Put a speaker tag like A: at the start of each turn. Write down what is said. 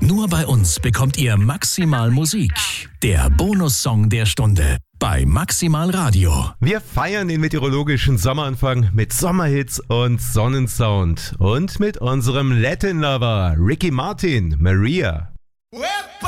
A: Nur bei uns bekommt ihr Maximal Musik, der Bonussong der Stunde bei Maximal Radio.
B: Wir feiern den meteorologischen Sommeranfang mit Sommerhits und Sonnensound und mit unserem Latin-Lover Ricky Martin, Maria.